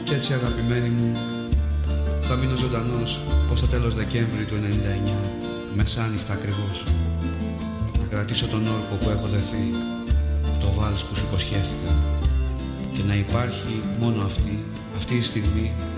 Κι έτσι αγαπημένοι μου, θα μείνω ζωντανός ως το τέλος Δεκέμβρη του 99, μεσάνυχτα ακριβώς. Να κρατήσω τον όρκο που έχω δεθεί, το βάλς που σου υποσχέθηκα, και να υπάρχει μόνο αυτή η στιγμή